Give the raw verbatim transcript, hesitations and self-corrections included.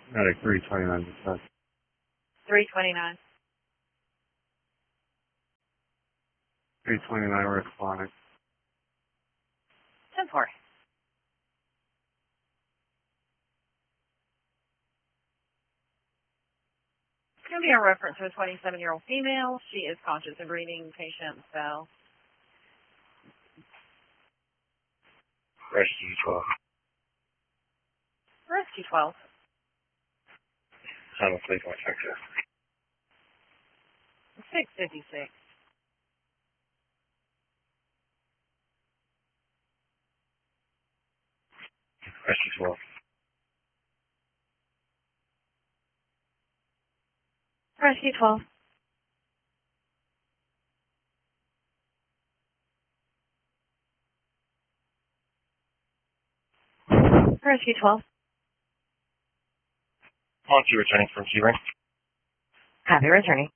Medic three twenty-nine, discuss. three twenty-nine. three twenty-nine, responding. ten four. It's going to be a reference to a twenty-seven-year-old female. She is conscious and breathing. Patient fell. Rescue twelve. Rescue twelve. How much please want to check this? six fifty-six. Rescue twelve. Rescue twelve. Rescue twelve. On to returning from Sebring. Happy returning.